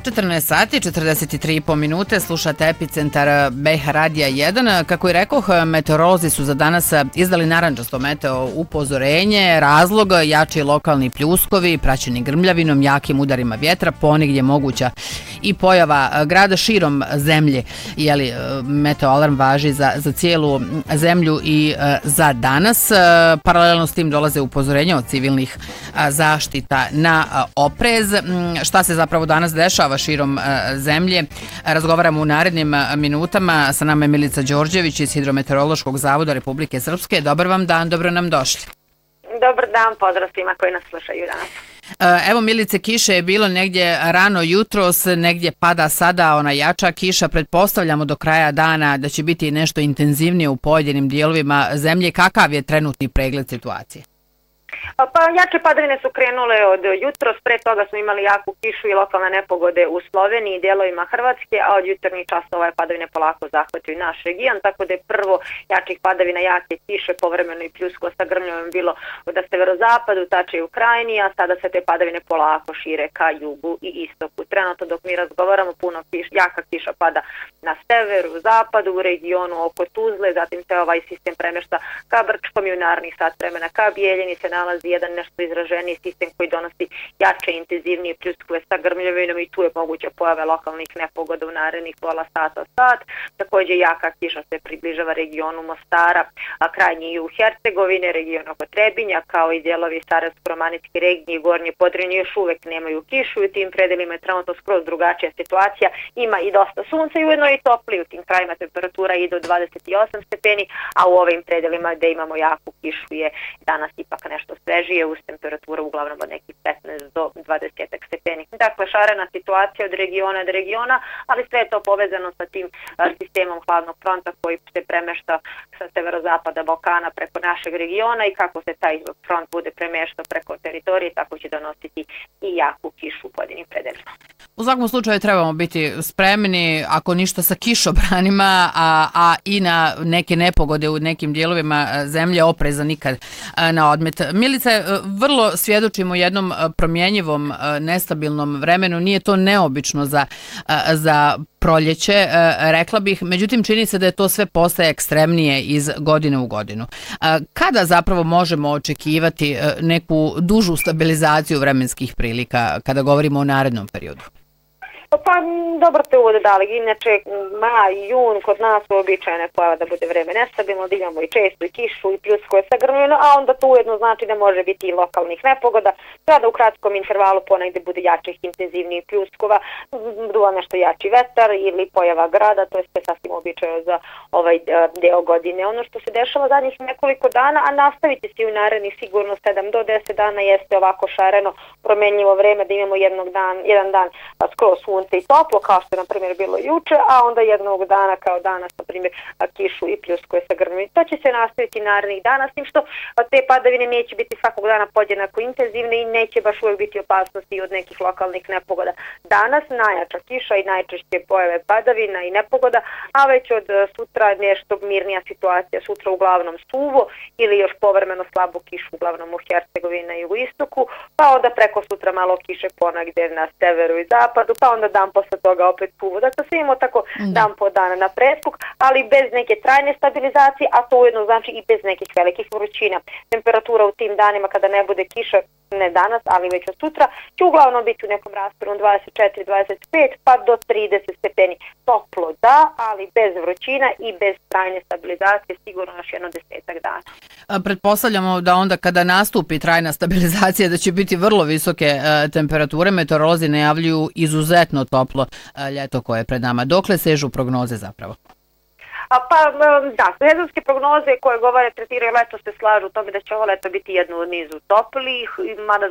14 sati, 43,5 minute, slušate Epicentar BiH Radija 1. Kako i rekoh, meteorolozi su za danas izdali narandžasto meteo upozorenje. Razlog, jači lokalni pljuskovi, praćeni grmljavinom, jakim udarima vjetra, ponegdje moguća i pojava grada širom zemlje. Meteo alarm važi za cijelu zemlju i za danas. Paralelno s tim dolaze upozorenja od civilnih zaštita na oprez. Šta se zapravo danas dešava širom zemlje? Razgovaramo u narednim minutama. Sa nama je Milica Đorđević iz Hidrometeorološkog zavoda Republike Srpske. Dobar vam dan, dobro nam došli. Dobar dan, pozdrav svima koji nas slušaju danas. Evo Milice, kiše je bilo negdje rano jutros, negdje pada sada ona jača kiša. Pretpostavljamo do kraja dana da će biti nešto intenzivnije u pojedinim dijelovima zemlje. Kakav je trenutni pregled situacije? Pa jače padavine su krenule od jutros, pre toga smo imali jaku kišu i lokalne nepogode u Sloveniji i dijelovima Hrvatske, a od jutarnjih časova je padavine polako zahvatio naš region, tako da je prvo jačih padavina jake kiše, povremeno i pljusko sa grmljavom bilo da severozapadu, tače i u Krajini, a sada se te padavine polako šire ka jugu i istoku. Trenutno dok mi razgovaramo, jaka kiša pada na severu, zapadu, u regionu oko Tuzle, zatim se ovaj sistem premješta ka Brčkom i u narednih sat vremena ka Bijeljini se nalazi jedan nešto izraženiji sistem koji donosi jače i intenzivnije pljuskove sa grmljavinom i tu je moguća pojava lokalnih nepogoda u narednih pola sata sat. Također jaka kiša se približava regionu Mostara, a krajnji i u Hercegovine, region oko Trebinja, kao i dijelovi Sarajevsko-romanijske regije i Gornje Podrinje još uvek nemaju kišu i u tim predelima je trenutno skroz drugačija situacija. Ima i dosta sunca i ujedno i topli, u tim krajima temperatura ide do 28 stepeni, a u ovim predelima gde imamo jaku kišu je danas ipak nešto svežije, uz temperatura uglavnom od nekih 15 do 20 stepeni. Dakle, šarena situacija od regiona do regiona, ali sve je to povezano sa tim sistemom hladnog fronta koji se premešta sa severozapada Balkana preko našeg regiona i kako se taj front bude premeštao preko teritorije, tako će donositi i jaku kišu u pojedinim predelima. U svakom slučaju trebamo biti spremni, ako ništa sa kišobranima, a i na neke nepogode u nekim dijelovima zemlje, opreza nikad na odmet. Milice, vrlo svjedočimo jednom promjenjivom, nestabilnom vremenu. Nije to neobično za proljeće, rekla bih. Međutim, čini se da je to sve postaje ekstremnije iz godine u godinu. Kada zapravo možemo očekivati neku dužu stabilizaciju vremenskih prilika kada govorimo o narednom periodu? Pa dobro ste uvode dali, inače maj, jun kod nas uobičajena je pojava da bude vreme nestabilno, da imamo i čestu i kišu i pljuskove sa grmljavinom, a onda to ujedno znači da može biti i lokalnih nepogoda, kada u kratkom intervalu ponegdje bude jačih intenzivnijih pljuskova, duva nešto jači vetar ili pojava grada, to je sve sasvim uobičajeno za ovaj deo godine. Ono što se dešava zadnjih nekoliko dana, a nastaviti se u narednih sigurno 7 do 10 dana, jeste ovako šareno promenljivo vreme, da imamo jedan dan skroz sunce i toplo, kao što je na primjer bilo juče, a onda jednog dana kao danas, na primjer, kišu i pljuskove sa grmljavinom. To će se nastaviti narednih dana, s tim što te padavine neće biti svakog dana podjednako intenzivne i neće baš uvijek biti opasnosti od nekih lokalnih nepogoda. Danas najjača kiša i najčešće pojave padavina i nepogoda, a već od sutra nešto mirnija situacija, sutra uglavnom suvo ili još povremeno slabu kišu uglavnom u Hercegovini i u istoku, pa onda preko sutra malo kiše ponegdje na severu i zapadu, pa onda dan posle toga opet suvo. Dakle, sve imamo tako dan po dan na preskok, ali bez neke trajne stabilizacije, a to ujedno znači i bez nekih velikih vrućina. Temperatura u tim danima kada ne bude kiša, ne danas, ali već od sutra, će uglavnom biti u nekom rasponu 24-25 pa do 30 stepeni. Toplo da, ali bez vrućina i bez trajne stabilizacije, sigurno još jedno 10 dana. Pretpostavljamo da onda kada nastupi trajna stabilizacija da će biti vrlo visoke temperature. Meteorolozi najavljuju izuzetno toplo ljeto koje je pred nama. Dokle sežu prognoze zapravo? Sezonske prognoze koje govore tretiraju leto se slažu u tome da će ovo leto biti jedno u nizu toplih, mada